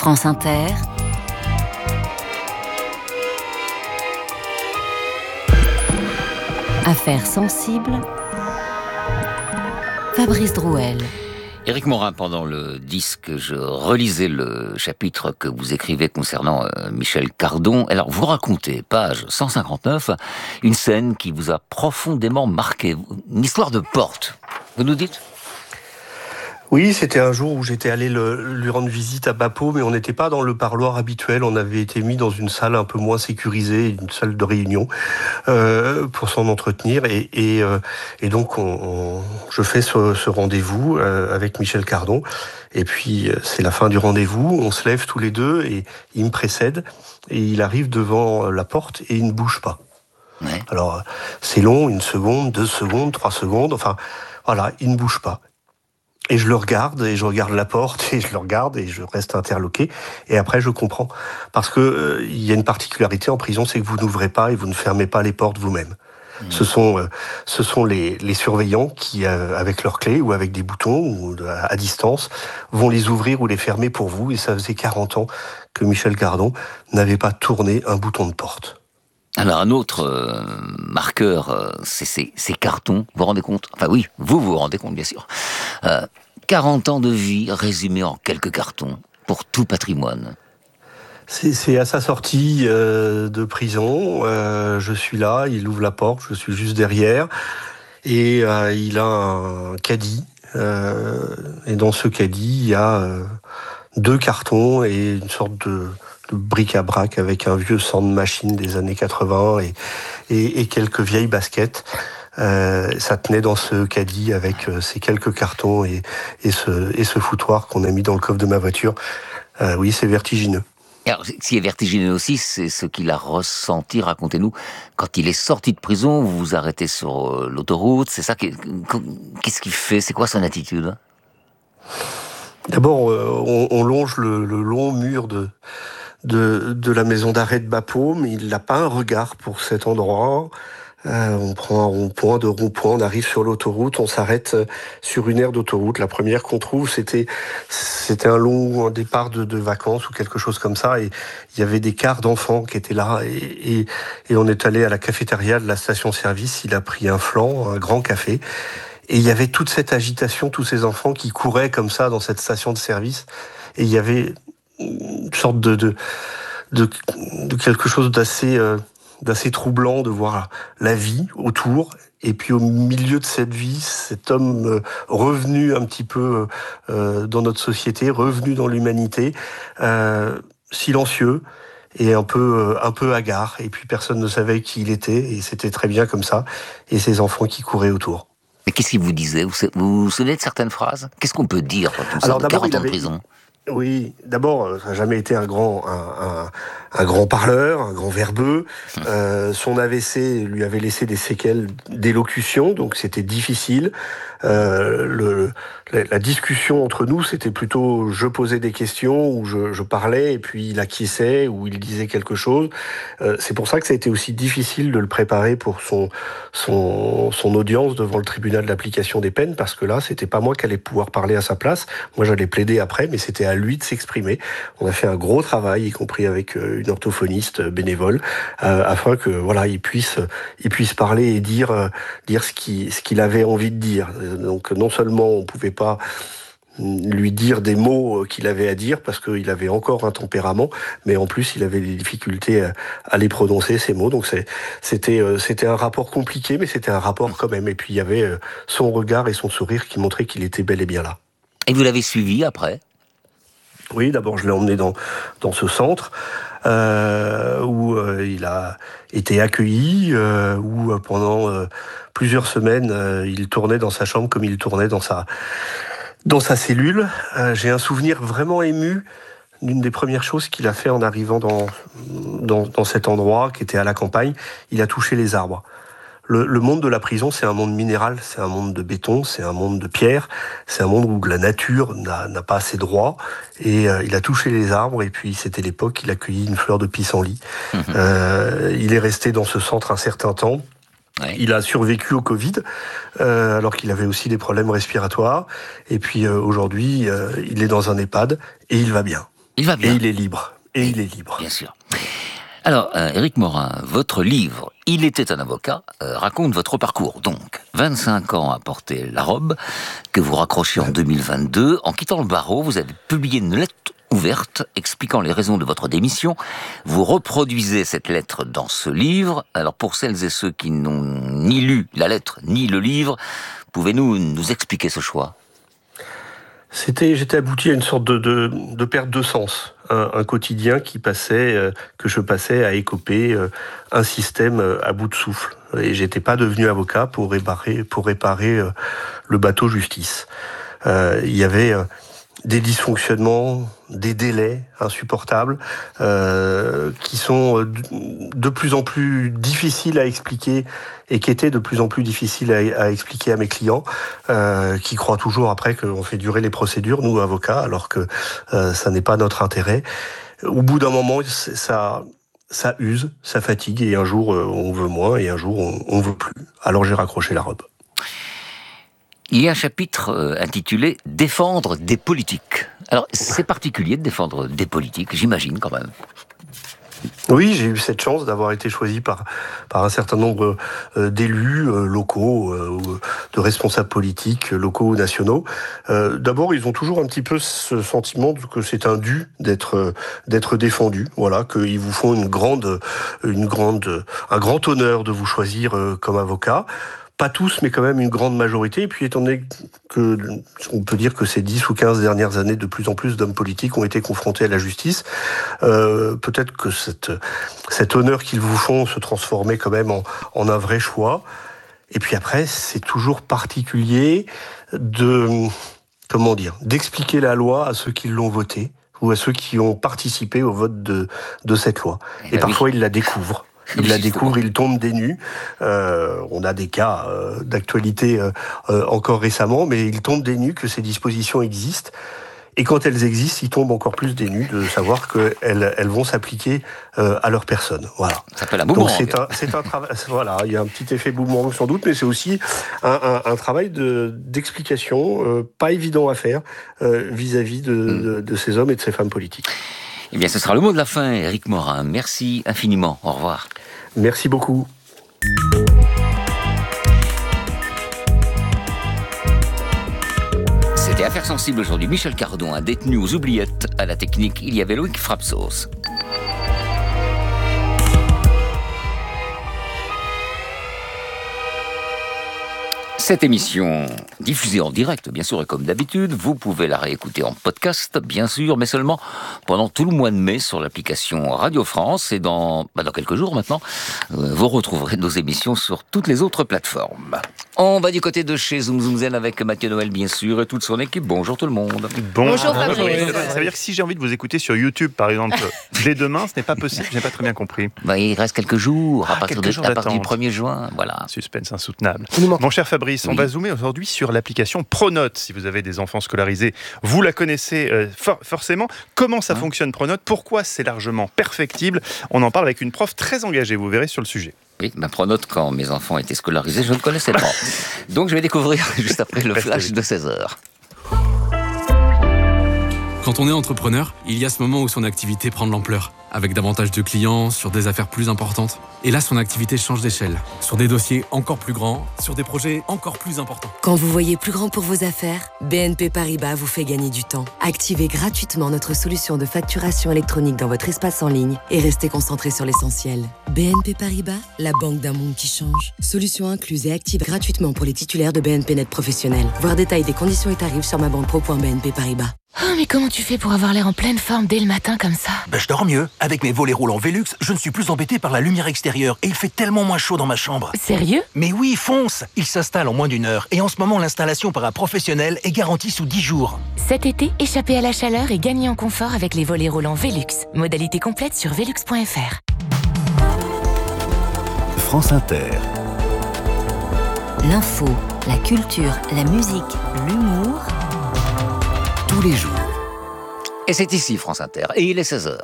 France Inter, Affaires sensibles, Fabrice Drouel. Éric Morin, pendant le disque, je relisais le chapitre que vous écrivez concernant Michel Cardon. Alors, vous racontez, page 159, une scène qui vous a profondément marqué, une histoire de porte. Vous nous dites ? Oui, c'était un jour où j'étais allé lui rendre visite à Bapaume, mais on n'était pas dans le parloir habituel. On avait été mis dans une salle un peu moins sécurisée, une salle de réunion, pour s'en entretenir. Et donc, je fais ce rendez-vous avec Michel Cardon. Et puis, c'est la fin du rendez-vous. On se lève tous les deux et il me précède. Et il arrive devant la porte et il ne bouge pas. Ouais. Alors, c'est long, 1 seconde, 2 secondes, 3 secondes. Enfin, voilà, il ne bouge pas. Et je le regarde, et je regarde la porte, et je le regarde, et je reste interloqué. Et après, je comprends. Parce que il y a une particularité en prison, c'est que vous n'ouvrez pas et vous ne fermez pas les portes vous-même. Ce sont les surveillants qui, avec leurs clés ou avec des boutons ou à distance, vont les ouvrir ou les fermer pour vous. Et ça faisait 40 ans que Michel Cardon n'avait pas tourné un bouton de porte. Alors, un autre marqueur, c'est ces cartons. Vous vous rendez compte ? Enfin oui, vous vous rendez compte, bien sûr. 40 ans de vie résumés en quelques cartons pour tout patrimoine. C'est à sa sortie de prison. Je suis là, il ouvre la porte, je suis juste derrière. Et il a un caddie. Et dans ce caddie, il y a 2 cartons et une sorte de bric-à-brac avec un vieux sand-machine des années 80 et quelques vieilles baskets. Ça tenait dans ce caddie avec ces quelques cartons et ce foutoir qu'on a mis dans le coffre de ma voiture. Oui, c'est vertigineux. Alors, ce qui est vertigineux aussi, c'est ce qu'il a ressenti, racontez-nous, quand il est sorti de prison, vous vous arrêtez sur l'autoroute, c'est ça, qu'est-ce qu'il fait, c'est quoi son attitude ? D'abord, on longe le long mur de la maison d'arrêt de Bapaume, il n'a pas un regard pour cet endroit. On prend un rond-point, 2 ronds-points, on arrive sur l'autoroute, on s'arrête sur une aire d'autoroute. La première qu'on trouve, c'était un départ de vacances ou quelque chose comme ça, et il y avait des cars d'enfants qui étaient là, et on est allé à la cafétéria de la station-service, il a pris un flan, un grand café, et il y avait toute cette agitation, tous ces enfants qui couraient comme ça dans cette station de service, et il y avait une sorte de quelque chose d'assez troublant de voir la vie autour, et puis au milieu de cette vie, cet homme revenu un petit peu dans notre société, revenu dans l'humanité, silencieux et un peu hagard, et puis personne ne savait qui il était, et c'était très bien comme ça, et ces enfants qui couraient autour. Mais qu'est-ce qu'il vous disait ? Vous vous souvenez de certaines phrases ? Qu'est-ce qu'on peut dire quand on sort de 40 ans de prison ? Oui, d'abord, ça n'a jamais été un grand parleur, un grand verbeux. Son AVC lui avait laissé des séquelles d'élocution, donc c'était difficile. La discussion entre nous, c'était plutôt je posais des questions, ou je parlais, et puis il acquiesçait, ou il disait quelque chose. C'est pour ça que ça a été aussi difficile de le préparer pour son audience devant le tribunal d'application des peines, parce que là, c'était pas moi qui allais pouvoir parler à sa place. Moi, j'allais plaider après, mais c'était à lui de s'exprimer. On a fait un gros travail, y compris avec une orthophoniste bénévole, afin que voilà, il puisse parler et dire ce qu'il avait envie de dire. Donc non seulement on pouvait pas lui dire des mots qu'il avait à dire parce qu'il avait encore un tempérament, mais en plus il avait des difficultés à les prononcer, ces mots. Donc c'était un rapport compliqué, mais c'était un rapport quand même. Et puis il y avait son regard et son sourire qui montraient qu'il était bel et bien là. Et vous l'avez suivi après ? Oui, d'abord je l'ai emmené dans ce centre où il a été accueilli, où pendant plusieurs semaines il tournait dans sa chambre comme il tournait dans sa cellule. J'ai un souvenir vraiment ému d'une des premières choses qu'il a fait en arrivant dans cet endroit qui était à la campagne. Il a touché les arbres. Le monde de la prison, c'est un monde minéral, c'est un monde de béton, c'est un monde de pierre, c'est un monde où la nature n'a pas ses droits. Et il a touché les arbres, et puis c'était l'époque qu'il accueillit une fleur de pissenlit. Il est resté dans ce centre un certain temps. Ouais. Il a survécu au Covid, alors qu'il avait aussi des problèmes respiratoires. Et puis aujourd'hui, il est dans un EHPAD, et il va bien. Il va bien. Et il est libre. Bien sûr. Alors, Éric Morin, votre livre « Il était un avocat » raconte votre parcours. Donc, 25 ans à porter la robe, que vous raccrochez en 2022. En quittant le barreau, vous avez publié une lettre ouverte expliquant les raisons de votre démission. Vous reproduisez cette lettre dans ce livre. Alors, pour celles et ceux qui n'ont ni lu la lettre ni le livre, pouvez-vous nous expliquer ce choix ? J'étais abouti à une sorte de perte de sens, un quotidien que je passais à écoper un système à bout de souffle. Et j'étais pas devenu avocat pour réparer le bateau justice. Il y avait des dysfonctionnements, des délais insupportables, qui sont de plus en plus difficiles à expliquer et qui étaient de plus en plus difficiles à expliquer à mes clients, qui croient toujours après qu'on fait durer les procédures, nous avocats, alors que ça n'est pas notre intérêt. Au bout d'un moment, ça use, ça fatigue, et un jour on veut moins, et un jour on veut plus. Alors j'ai raccroché la robe. Il y a un chapitre intitulé « Défendre des politiques ». Alors, c'est particulier de défendre des politiques, j'imagine quand même. Oui, j'ai eu cette chance d'avoir été choisi par un certain nombre d'élus locaux, de responsables politiques locaux ou nationaux. D'abord, ils ont toujours un petit peu ce sentiment que c'est un dû d'être défendu. Voilà, qu'ils vous font un grand honneur de vous choisir comme avocat. Pas tous, mais quand même une grande majorité. Et puis, étant donné que, on peut dire que ces 10 ou 15 dernières années, de plus en plus d'hommes politiques ont été confrontés à la justice, peut-être que cet honneur qu'ils vous font se transformait quand même en un vrai choix. Et puis après, c'est toujours particulier d'expliquer la loi à ceux qui l'ont votée, ou à ceux qui ont participé au vote de cette loi. Et parfois, ils la découvrent. Ils la découvrent, ils tombent des nues. On a des cas d'actualité encore récemment, mais ils tombent des nues que ces dispositions existent. Et quand elles existent, ils tombent encore plus des nues de savoir qu'elles vont s'appliquer à leur personne. Voilà. Ça s'appelle un boomerang. Donc c'est un travail. Voilà, il y a un petit effet boomerang sans doute, mais c'est aussi un travail d'explication pas évident à faire vis-à-vis de ces hommes et de ces femmes politiques. Eh bien, ce sera le mot de la fin, Éric Morin. Merci infiniment. Au revoir. Merci beaucoup. C'était Affaires sensibles aujourd'hui. Michel Cardon, un détenu aux oubliettes. À la technique, il y avait Loïc Frapsos. Cette émission, diffusée en direct, bien sûr, et comme d'habitude, vous pouvez la réécouter en podcast, bien sûr, mais seulement pendant tout le mois de mai sur l'application Radio France. Et dans quelques jours maintenant, vous retrouverez nos émissions sur toutes les autres plateformes. On va du côté de chez Zoom Zoom Zen avec Mathieu Noël, bien sûr, et toute son équipe. Bonjour tout le monde. Bonjour Fabrice. Ça veut dire que si j'ai envie de vous écouter sur YouTube, par exemple, dès demain, ce n'est pas possible. Je n'ai pas très bien compris. Il reste quelques jours, à partir du 1er juin. Voilà. Suspense insoutenable. Mon cher Fabrice, on va zoomer aujourd'hui sur l'application Pronote. Si vous avez des enfants scolarisés, vous la connaissez forcément. Comment ça fonctionne Pronote ? Pourquoi c'est largement perfectible ? On en parle avec une prof très engagée, vous verrez, sur le sujet. Oui, Pronote, quand mes enfants étaient scolarisés, je ne connaissais pas. Donc je vais découvrir juste après le flash de 16h. Quand on est entrepreneur, il y a ce moment où son activité prend de l'ampleur, avec davantage de clients, sur des affaires plus importantes. Et là, son activité change d'échelle, sur des dossiers encore plus grands, sur des projets encore plus importants. Quand vous voyez plus grand pour vos affaires, BNP Paribas vous fait gagner du temps. Activez gratuitement notre solution de facturation électronique dans votre espace en ligne et restez concentré sur l'essentiel. BNP Paribas, la banque d'un monde qui change. Solution incluse et active gratuitement pour les titulaires de BNP Net Professionnel. Voir détail des conditions et tarifs sur mabanquepro.bnp Paribas. Oh, mais comment tu fais pour avoir l'air en pleine forme dès le matin comme ça ? Je dors mieux. Avec mes volets roulants Velux, je ne suis plus embêté par la lumière extérieure et il fait tellement moins chaud dans ma chambre. Sérieux ? Mais oui, fonce ! Il s'installe en moins d'1 heure et en ce moment, l'installation par un professionnel est garantie sous 10 jours. Cet été, échappez à la chaleur et gagnez en confort avec les volets roulants Velux. Modalité complète sur velux.fr. France Inter. L'info, la culture, la musique, l'humour. Tous les jours. Et c'est ici France Inter, et il est 16h.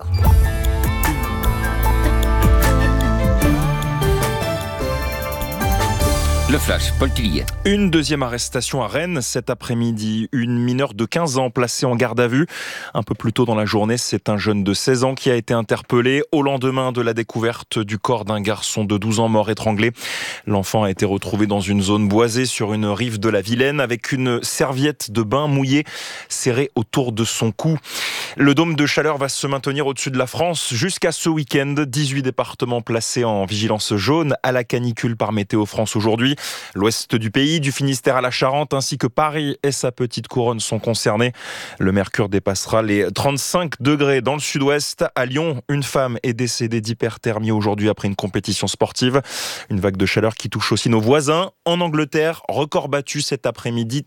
Le flash, Paul Tillier. Une deuxième arrestation à Rennes cet après-midi. Une mineure de 15 ans placée en garde à vue. Un peu plus tôt dans la journée, c'est un jeune de 16 ans qui a été interpellé au lendemain de la découverte du corps d'un garçon de 12 ans mort étranglé. L'enfant a été retrouvé dans une zone boisée sur une rive de la Vilaine avec une serviette de bain mouillée serrée autour de son cou. Le dôme de chaleur va se maintenir au-dessus de la France jusqu'à ce week-end. 18 départements placés en vigilance jaune à la canicule par Météo France aujourd'hui. L'ouest du pays, du Finistère à la Charente, ainsi que Paris et sa petite couronne sont concernés. Le mercure dépassera les 35 degrés dans le sud-ouest. À Lyon, une femme est décédée d'hyperthermie aujourd'hui après une compétition sportive. Une vague de chaleur qui touche aussi nos voisins. En Angleterre, record battu cet après-midi,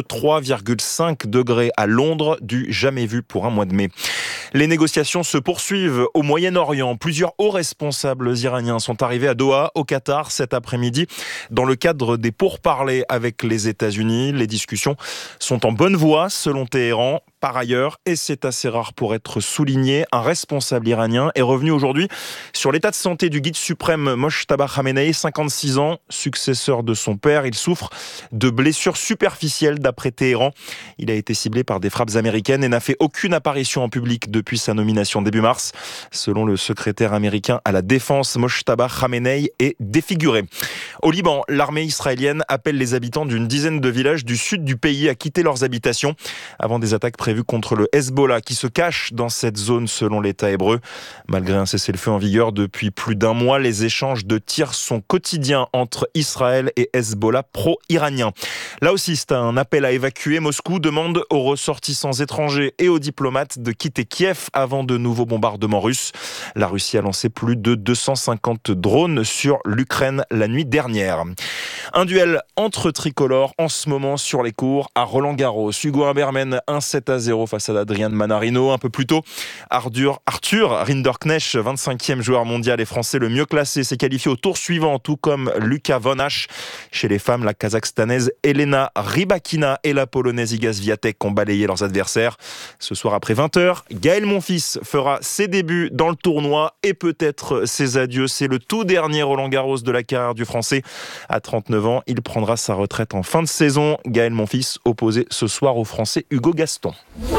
33,5 degrés à Londres, du jamais vu pour un mois de mai. Les négociations se poursuivent au Moyen-Orient. Plusieurs hauts responsables iraniens sont arrivés à Doha, au Qatar, cet après-midi, dans le cadre des pourparlers avec les États-Unis. Les discussions sont en bonne voie, selon Téhéran. Par ailleurs, et c'est assez rare pour être souligné, un responsable iranien est revenu aujourd'hui sur l'état de santé du guide suprême Mojtaba Khamenei, 56 ans, successeur de son père. Il souffre de blessures superficielles d'après Téhéran. Il a été ciblé par des frappes américaines et n'a fait aucune apparition en public depuis sa nomination début mars. Selon le secrétaire américain à la défense, Mojtaba Khamenei est défiguré. Au Liban, l'armée israélienne appelle les habitants d'une dizaine de villages du sud du pays à quitter leurs habitations avant des attaques prévues contre le Hezbollah qui se cache dans cette zone selon l'État hébreu. Malgré un cessez-le-feu en vigueur depuis plus d'un mois, les échanges de tirs sont quotidiens entre Israël et Hezbollah pro-iranien. Là aussi, c'est un appel à évacuer. Moscou demande aux ressortissants étrangers et aux diplomates de quitter Kiev avant de nouveaux bombardements russes. La Russie a lancé plus de 250 drones sur l'Ukraine la nuit dernière. Un duel entre tricolores en ce moment sur les cours à Roland-Garros. Hugo Humbert mène 1-7-0 face à Adrian Manarino. Un peu plus tôt, Arthur Rinderknecht, 25e joueur mondial et français le mieux classé, s'est qualifié au tour suivant, tout comme Luka Von Hache. Chez les femmes, la kazakhstanaise Elena Rybakina et la polonaise Iga Swiatek ont balayé leurs adversaires. Ce soir après 20h, Gaël Monfils fera ses débuts dans le tournoi et peut-être ses adieux. C'est le tout dernier Roland-Garros de la carrière du français. À 39 ans, il prendra sa retraite en fin de saison. Gaël Monfils opposé ce soir au français Hugo Gaston.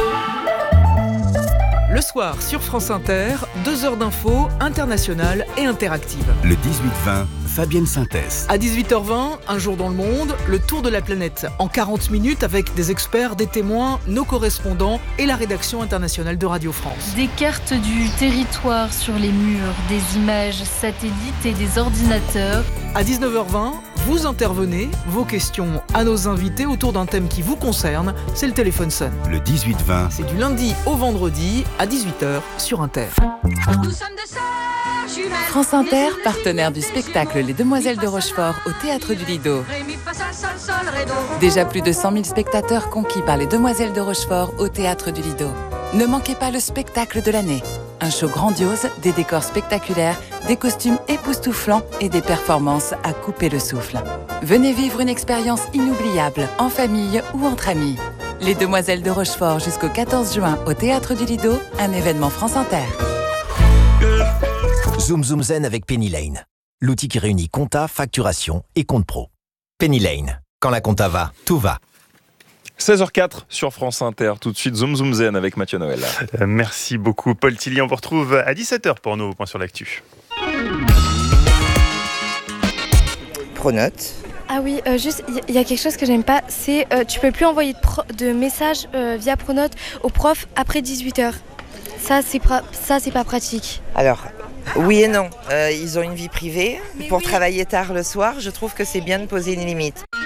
Le soir sur France Inter, 2 heures d'infos internationales et interactives. Le 18-20, Fabienne Synthèse. À 18h20, un jour dans le monde, le tour de la planète en 40 minutes avec des experts, des témoins, nos correspondants et la rédaction internationale de Radio France. Des cartes du territoire sur les murs, des images satellites et des ordinateurs. À 19h20, vous intervenez, vos questions à nos invités autour d'un thème qui vous concerne, c'est le téléphone sonne. Le 18-20. C'est du lundi au vendredi à 18h sur Inter. France Inter, partenaire du spectacle Les Demoiselles de Rochefort au Théâtre du Lido. Déjà plus de 100 000 spectateurs conquis par Les Demoiselles de Rochefort au Théâtre du Lido. Ne manquez pas le spectacle de l'année. Un show grandiose, des décors spectaculaires, des costumes époustouflants et des performances à couper le souffle. Venez vivre une expérience inoubliable, en famille ou entre amis. Les Demoiselles de Rochefort jusqu'au 14 juin au Théâtre du Lido, un événement France Inter. Zoom Zoom Zen avec Penny Lane. L'outil qui réunit compta, facturation et compte pro. Penny Lane. Quand la compta va, tout va. 16h04 sur France Inter. Tout de suite, Zoom Zoom Zen avec Mathieu Noël. Merci beaucoup, Paul Tillier. On vous retrouve à 17h pour nos points sur l'actu. Pronote. Ah oui, juste, il y a quelque chose que j'aime pas, c'est tu peux plus envoyer de messages via Pronote aux profs après 18h. Ça, c'est pas pratique. Alors, oui et non. Ils ont une vie privée. Pour travailler tard le soir, je trouve que c'est bien de poser une limite.